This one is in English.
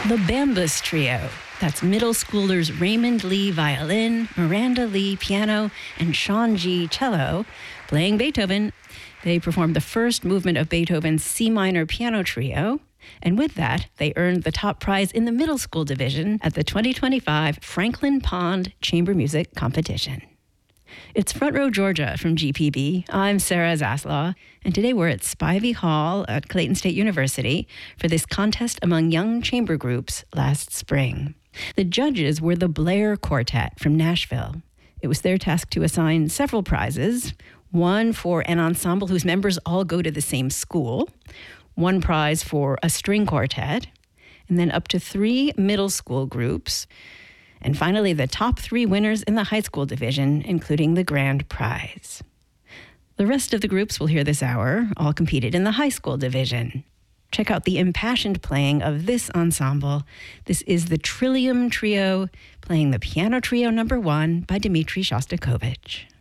The Bambus Trio. That's middle schoolers Raymond Lee violin, Miranda Lee piano, and Sean G cello playing Beethoven. They performed the first movement of Beethoven's C minor piano trio, and with that, they earned the top prize in the middle school division at the 2025 Franklin Pond Chamber Music Competition. It's Front Row Georgia from GPB. I'm Sarah Zaslaw, and today we're at Spivey Hall at Clayton State University for this contest among young chamber groups last spring. The judges were the Blair Quartet from Nashville. It was their task to assign several prizes, one for an ensemble whose members all go to the same school, one prize for a string quartet, and then up to 3 middle school groups, and finally, the top 3 winners in the high school division, including the grand prize. The rest of the groups we'll hear this hour all competed in the high school division. Check out the impassioned playing of this ensemble. This is the Trillium Trio, playing the Piano Trio No. 1 by Dmitri Shostakovich.